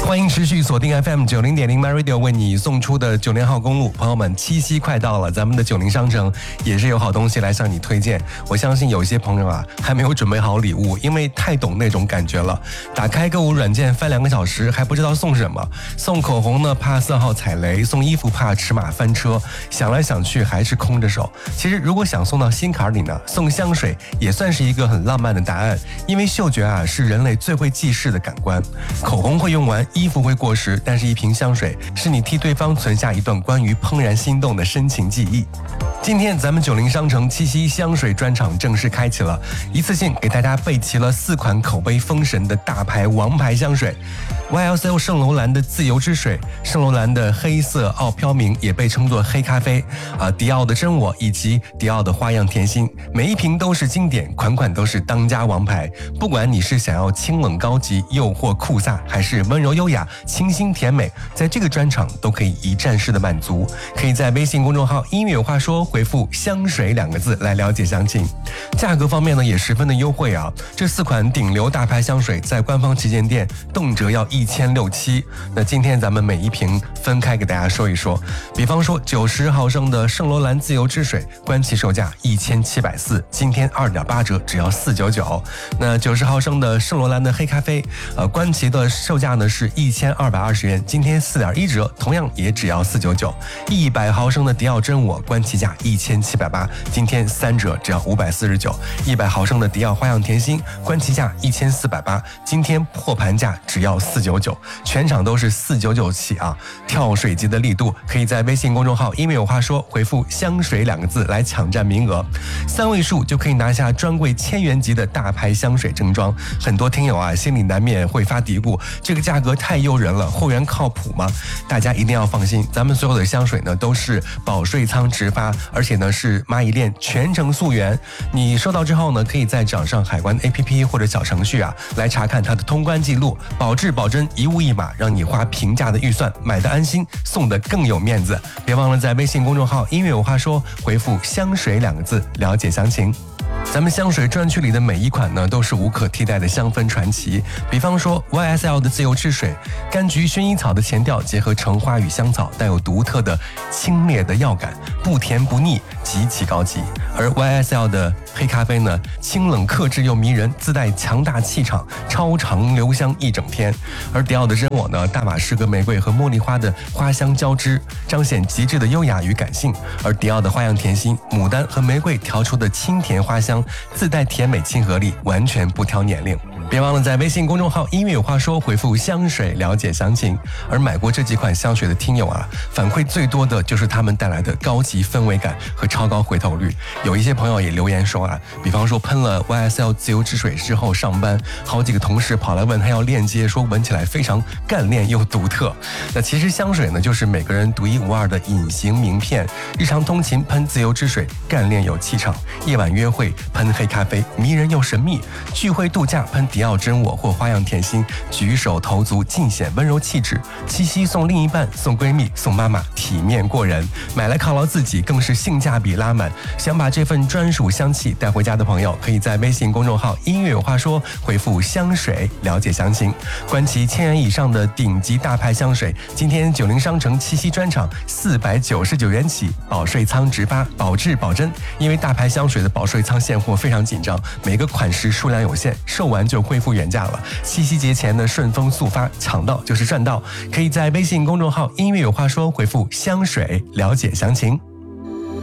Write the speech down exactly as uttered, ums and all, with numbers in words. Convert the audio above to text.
欢迎持续锁定 F M 九零点零 My Radio 为你送出的九零号公路，朋友们，七夕快到了，咱们的九零商城也是有好东西来向你推荐。我相信有些朋友啊还没有准备好礼物，因为太懂那种感觉了。打开购物软件翻两个小时还不知道送什么，送口红呢怕色号踩雷，送衣服怕尺码翻车，想来想去还是空着手。其实如果想送到心坎里呢，送香水也算是一个很浪漫的答案，因为嗅觉啊是人类最会记事的感官。口红会用完，衣服会过时，但是一瓶香水是你替对方存下一段关于怦然心动的深情记忆。今天咱们九零商城七夕香水专场正式开启了，一次性给大家备齐了四款口碑封神的大牌王牌香水。Y S L 圣罗兰的自由之水，圣罗兰的黑色傲飘明也被称作黑咖啡啊，迪奥的真我以及迪奥的花样甜心，每一瓶都是经典，款款都是当家王牌。不管你是想要清冷高级、诱惑酷飒，还是温柔优雅、清新甜美，在这个专场都可以一站式的满足。可以在微信公众号音乐有话说回复香水两个字来了解详情。价格方面呢也十分的优惠啊，这四款顶流大牌香水在官方旗舰店动辄要一千六七。那今天咱们每一瓶分开给大家说一说，比方说九十毫升的圣罗兰自由之水，官旗售价一千七百四，今天二点八折，只要四九九。那九十毫升的圣罗兰的黑咖啡，呃，官旗的售价呢是一千二百二十元，今天四点一折，同样也只要四九九。一百毫升的迪奥真我，官旗价一千七百八，今天三折，只要五百四十九。一百毫升的迪奥花样甜心，官旗价一千四百八，今天破盘价只要四九九。全场都是四九九起啊，跳水级的力度，可以在微信公众号音乐有话说回复香水两个字来抢占名额，三位数就可以拿下专柜千元级的大牌香水正装。很多听友啊心里难免会发嘀咕，这个价格太诱人了，货源靠谱吗？大家一定要放心，咱们所有的香水呢都是保税仓直发，而且呢是蚂蚁链全程溯源。你收到之后呢，可以在掌上海关 A P P 或者小程序啊来查看它的通关记录，保质保真，一物一码，让你花平价的预算买的安心，送的更有面子。别忘了在微信公众号音乐有话说回复香水两个字了解详情。咱们香水专区里的每一款呢，都是无可替代的香氛传奇。比方说 Y S L 的自由之水，柑橘薰衣草的前调结合橙花与香草，带有独特的清冽的药感，不甜不腻，极其高级。而 Y S L 的黑咖啡呢，清冷克制又迷人，自带强大气场，超长留香一整天。而迪奥的真我呢，大马士革玫瑰和茉莉花的花香交织，彰显极致的优雅与感性。而迪奥的花样甜心，牡丹和玫瑰调出的清甜花香，自带甜美亲和力，完全不挑年龄。别忘了在微信公众号音乐有话说回复香水了解详情。而买过这几款香水的听友啊，反馈最多的就是他们带来的高级氛围感和超高回头率。有一些朋友也留言说啊，比方说喷了 Y S L 自由之水之后上班，好几个同事跑来问他要链接，说闻起来非常干练又独特。那其实香水呢，就是每个人独一无二的隐形名片。日常通勤喷自由之水，干练有气场；夜晚约会喷黑咖啡，迷人又神秘；聚会度假喷迪奥真我或花样甜心，举手投足尽显温柔气质。七夕送另一半，送闺蜜，送妈妈，体面过人。买来犒劳自己，更是性价比拉满。想把这份专属香气带回家的朋友，可以在微信公众号音乐有话说回复香水了解详情。观其千元以上的顶级大牌香水，今天九零商城七夕专场四百九十九元起，保税仓直发，保质保真。因为大牌香水的保税仓现货非常紧张，每个款式数量有限，售完就恢复原价了。七夕节前的顺丰速发，抢到就是赚到。可以在微信公众号音乐有话说回复香水了解详情。